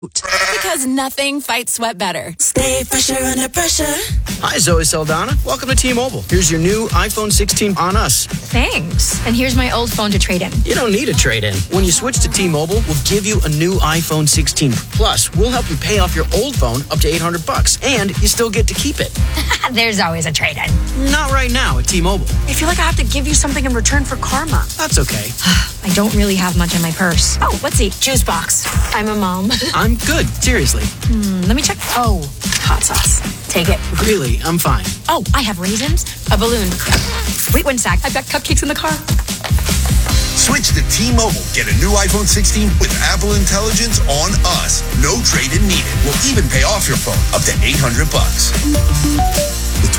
Because nothing fights sweat better. Stay fresher under pressure. Hi, Zoe Saldana. Welcome to T-Mobile. Here's your new iPhone 16 on us. Thanks. And here's my old phone to trade in. You don't need a trade-in. When you switch to T-Mobile, we'll give you a new iPhone 16. Plus, we'll help you pay off your old phone up to $800, and you still get to keep it. There's always a trade-in. Not right now at T-Mobile. I feel like I have to give you something in return for karma. That's okay. I don't really have much in my purse. Oh, let's see. Juice box. I'm a mom. I'm good. Seriously. Let me check. Oh, Hot sauce. Take it. Really, I'm fine. oh, I have raisins, a balloon. Wait one sec. I've got cupcakes in the car. Switch to T-Mobile. Get a new iPhone 16 with Apple Intelligence on us. No trade-in needed. We'll even pay off your phone up to $800. With